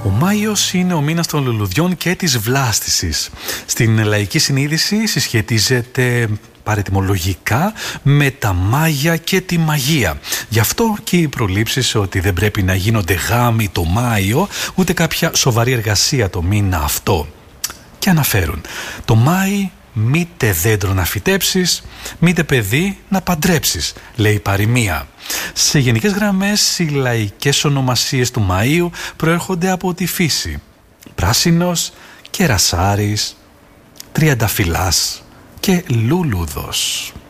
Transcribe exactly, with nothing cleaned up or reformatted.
Ο Μάιος είναι ο μήνας των λουλουδιών και της βλάστησης. Στην λαϊκή συνείδηση συσχετίζεται παρετιμολογικά με τα μάγια και τη μαγεία. Γι' αυτό και οι προλήψεις ότι δεν πρέπει να γίνονται γάμοι το Μάιο, ούτε κάποια σοβαρή εργασία το μήνα αυτό. Και αναφέρουν: το Μάη μήτε δέντρο να φυτέψεις, μήτε παιδί να παντρέψεις, λέει η παροιμία. Σε γενικές γραμμές, οι λαϊκές ονομασίες του Μαΐου προέρχονται από τη φύση. Πράσινος, κερασάρης, τριανταφυλάς και λούλουδος.